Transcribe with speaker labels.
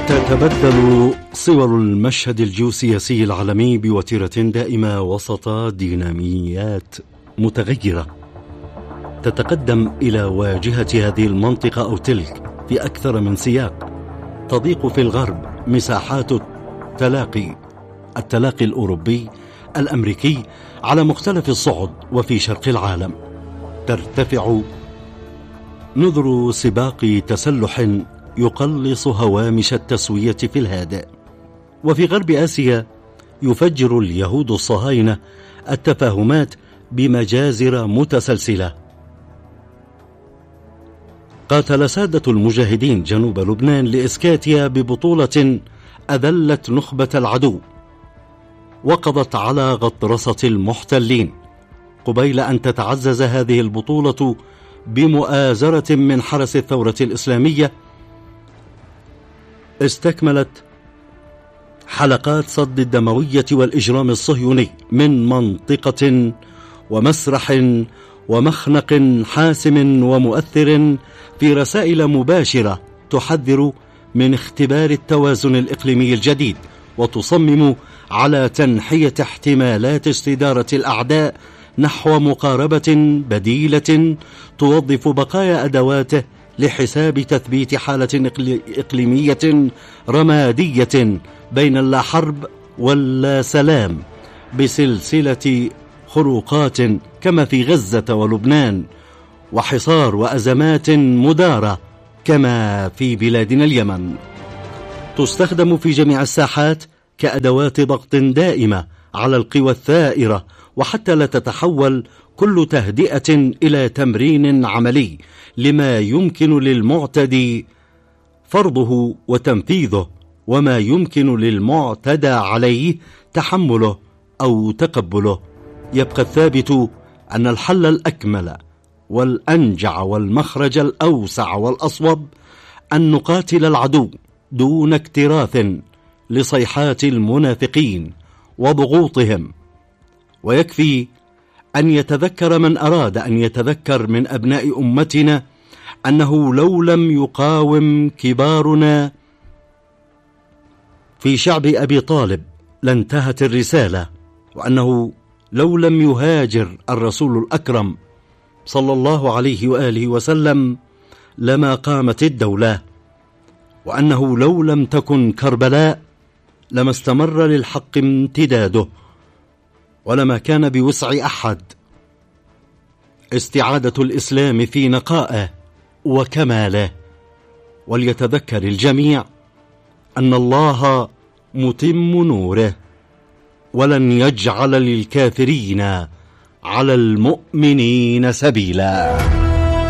Speaker 1: تتبدل صور المشهد الجيوسياسي العالمي بوتيرة دائمة وسط ديناميات متغيرة تتقدم إلى واجهة هذه المنطقة أو تلك في أكثر من سياق. تضيق في الغرب مساحات التلاقي الأوروبي الأمريكي على مختلف الصعد، وفي شرق العالم ترتفع نذر سباق تسلح يقلص هوامش التسوية في الهادئ. وفي غرب آسيا يفجر اليهود الصهاينة التفاهمات بمجازر متسلسلة. قاتل سادة المجاهدين جنوب لبنان لإسكاتيا ببطولة أذلت نخبة العدو وقضت على غطرسة المحتلين، قبيل أن تتعزز هذه البطولة بمؤازرة من حرس الثورة الإسلامية استكملت حلقات صد الدموية والإجرام الصهيوني من منطقة ومسرح ومخنق حاسم ومؤثر في رسائل مباشرة تحذر من اختبار التوازن الإقليمي الجديد، وتصمم على تنحية احتمالات استدارة الأعداء نحو مقاربة بديلة توظف بقايا أدواته لحساب تثبيت حالة إقليمية رمادية بين اللا حرب واللا سلام، بسلسلة خروقات كما في غزة ولبنان، وحصار وأزمات مدارة كما في بلادنا اليمن. تستخدم في جميع الساحات كأدوات ضغط دائمة على القوى الثائرة، وحتى لا تتحول كل تهدئة إلى تمرين عملي لما يمكن للمعتدي فرضه وتنفيذه، وما يمكن للمعتدى عليه تحمله أو تقبله. يبقى الثابت أن الحل الأكمل والأنجع والمخرج الأوسع والأصوب أن نقاتل العدو دون اكتراث لصيحات المنافقين وضغوطهم. ويكفي أن يتذكر من أراد أن يتذكر من أبناء أمتنا أنه لو لم يقاوم كبارنا في شعب أبي طالب لانتهت الرسالة، وأنه لو لم يهاجر الرسول الأكرم صلى الله عليه وآله وسلم لما قامت الدولة، وأنه لو لم تكن كربلاء لما استمر للحق امتداده، ولما كان بوسع أحد استعادة الإسلام في نقائه وكماله. وليتذكر الجميع أن الله متم نوره، ولن يجعل للكافرين على المؤمنين سبيلا.